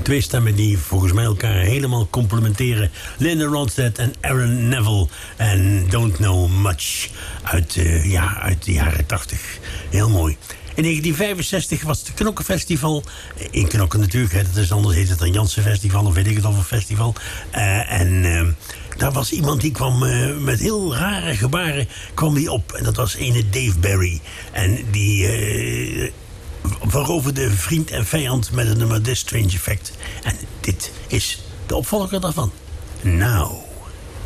Twee stemmen die volgens mij elkaar helemaal complementeren. Linda Ronstadt en Aaron Neville. En Don't Know Much uit de jaren 80. Heel mooi. In 1965 was het Knokkenfestival. In Knokken natuurlijk, hè, dat is anders heet het dan Janssen Festival of weet ik het al, een festival. Daar was iemand die kwam met heel rare gebaren kwam die op. En dat was ene Dave Barry. En die veroverde vriend en vijand met het nummer This Strange Effect. En dit is de opvolger daarvan. Now.